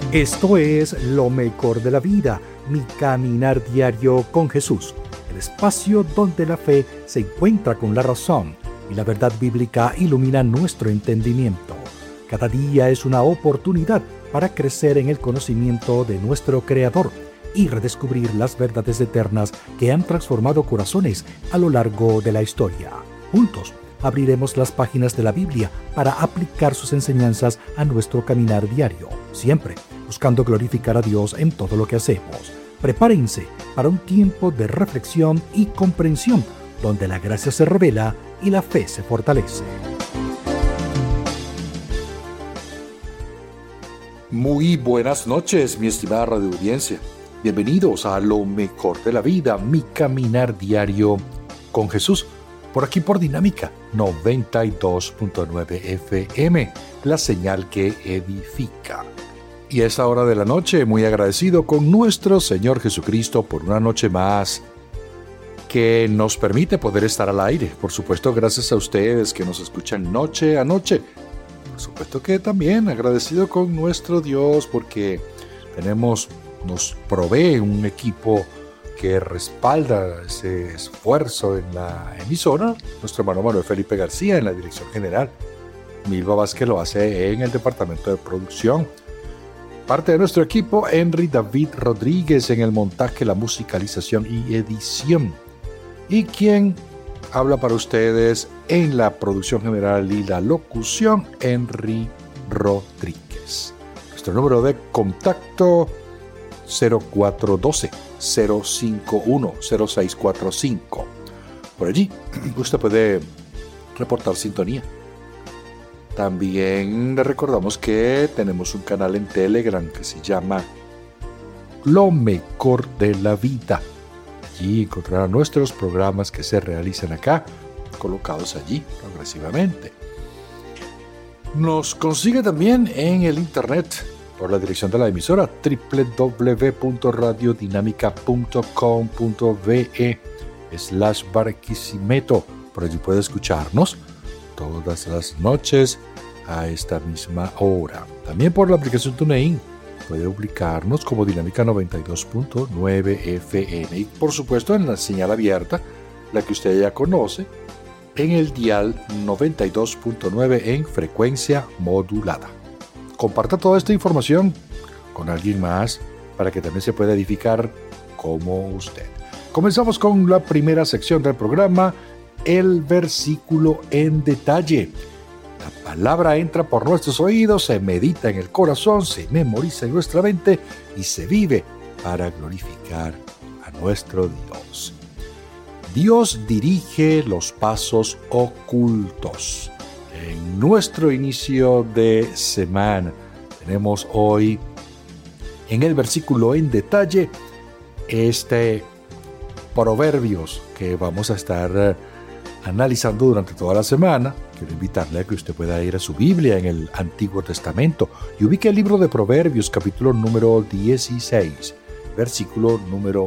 Esto es Lo Mejor de la Vida, mi caminar diario con Jesús, el espacio donde la fe se encuentra con la razón y la verdad bíblica ilumina nuestro entendimiento. Cada día es una oportunidad para crecer en el conocimiento de nuestro Creador y redescubrir las verdades eternas que han transformado corazones a lo largo de la historia. Juntos abriremos las páginas de la Biblia para aplicar sus enseñanzas a nuestro caminar diario, siempre buscando glorificar a Dios en todo lo que hacemos. Prepárense para un tiempo de reflexión y comprensión, donde la gracia se revela y la fe se fortalece. Muy buenas noches, mi estimada radioaudiencia. Bienvenidos a Lo Mejor de la Vida, mi caminar diario con Jesús. Por aquí por Dinámica 92.9 FM, la señal que edifica. Y a esta hora de la noche, muy agradecido con nuestro Señor Jesucristo por una noche más que nos permite poder estar al aire. Por supuesto, gracias a ustedes que nos escuchan noche a noche. Por supuesto que también agradecido con nuestro Dios porque nos provee un equipo que respalda ese esfuerzo en la emisora. Nuestro hermano Manuel Felipe García en la dirección general. Milva Vázquez lo hace en el departamento de producción. Parte de nuestro equipo, Henry David Rodríguez en el montaje, la musicalización y edición. Y quien habla para ustedes en la producción general y la locución, Henry Rodríguez. Nuestro número de contacto 0412-051-0645. Por allí usted puede reportar sintonía. También le recordamos que tenemos un canal en Telegram que se llama Lo Mejor de la Vida. Allí encontrará nuestros programas que se realizan acá, colocados allí progresivamente. Nos consigue también en el internet por la dirección de la emisora www.radiodinamica.com.ve/Barquisimeto. Por allí puede escucharnos todas las noches a esta misma hora. También por la aplicación TuneIn puede ubicarnos como Dinámica 92.9 FM y por supuesto en la señal abierta, la que usted ya conoce, en el dial 92.9 en frecuencia modulada. Comparta toda esta información con alguien más para que también se pueda edificar como usted. Comenzamos con la primera sección del programa, el versículo en detalle. La palabra entra por nuestros oídos, se medita en el corazón, se memoriza en nuestra mente y se vive para glorificar a nuestro Dios. Dios dirige los pasos ocultos. En nuestro inicio de semana tenemos hoy en el versículo en detalle proverbios que vamos a estar analizando durante toda la semana. Quiero invitarle a que usted pueda ir a su Biblia en el Antiguo Testamento y ubique el libro de Proverbios, capítulo número 16, versículo número